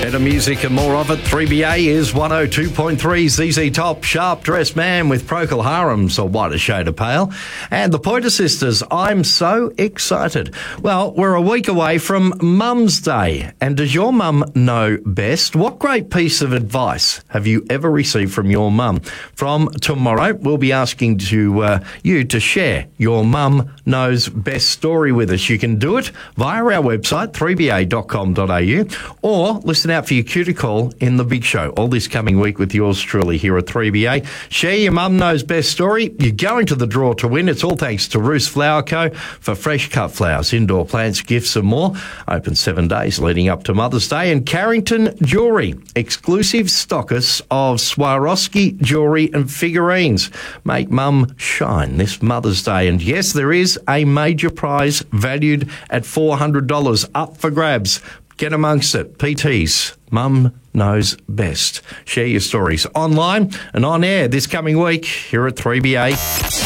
Better music and more of it. 3BA is 102.3. ZZ Top, Sharp Dressed Man with Procol Harum's A Whiter Shade of Pale. And the Pointer Sisters, I'm So Excited. Well, we're a week away from Mum's Day. And does your mum know best? What great piece of advice have you ever received from your mum? From tomorrow, we'll be asking you to share your mum knows best story with us. You can do it via our website, 3ba.com.au, or listen out for your cue to call in the Big Show all this coming week with yours truly here at 3BA. Share your mum knows best story. You're going to the draw to win. It's all thanks to Roost Flower Co. for fresh cut flowers, indoor plants, gifts and more. Open 7 days leading up to Mother's Day. And Carrington Jewellery, exclusive stockists of Swarovski jewellery and figurines. Make mum shine this Mother's Day. And yes, there is a major prize valued at $400 up for grabs. Get amongst it. PT's Mum Knows Best. Share your stories online and on air this coming week here at 3BA.